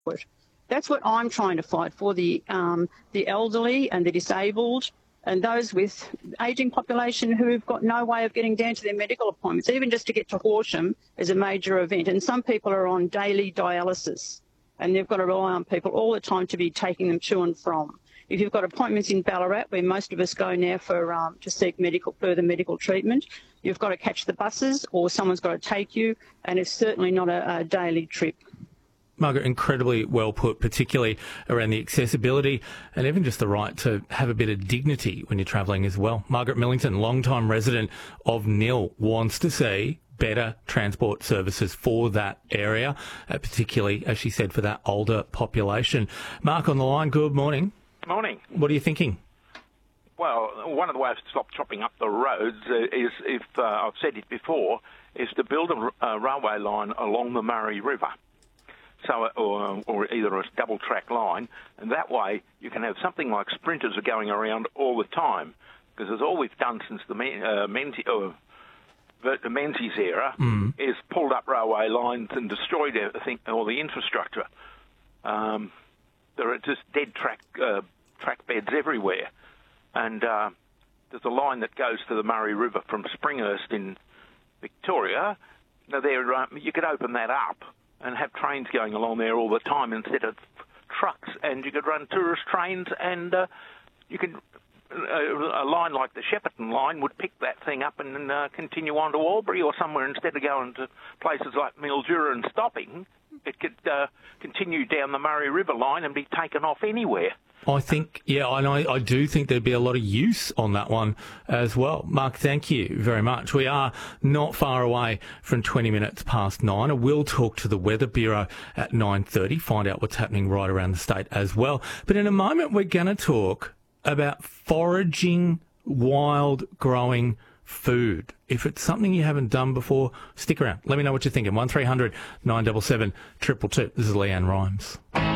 it. That's what I'm trying to fight for, the elderly and the disabled and those with ageing population who have got no way of getting down to their medical appointments. Even just to get to Horsham is a major event. And some people are on daily dialysis and they've got to rely on people all the time to be taking them to and from. If you've got appointments in Ballarat, where most of us go now for to seek further medical treatment, you've got to catch the buses or someone's got to take you, and it's certainly not a daily trip. Margaret, incredibly well put, particularly around the accessibility and even just the right to have a bit of dignity when you're travelling as well. Margaret Millington, long-time resident of Nil, wants to see better transport services for that area, particularly, as she said, for that older population. Mark on the line, good morning. Morning. What are you thinking? Well, one of the ways to stop chopping up the roads is, if I've said it before, is to build a railway line along the Murray River. So, or either a double-track line, and that way you can have something like sprinters are going around all the time, because that's all we've done since the Menzies era is pulled up railway lines and destroyed everything, all the infrastructure. There are just dead track beds everywhere, and there's a line that goes to the Murray River from Springhurst in Victoria. Now, you could open that up and have trains going along there all the time instead of trucks, and you could run tourist trains, and you can a line like the Shepparton line would pick that thing up and continue on to Albury or somewhere instead of going to places like Mildura and stopping. It could continue down the Murray River line and be taken off anywhere. I think, I do think there'd be a lot of use on that one as well. Mark, thank you very much. We are not far away from 20 minutes past 9. I will talk to the Weather Bureau at 9:30, find out what's happening right around the state as well. But in a moment, we're going to talk about foraging wild growing food. If it's something you haven't done before, stick around. Let me know what you're thinking. 1300 977 222. This is Leanne Rimes.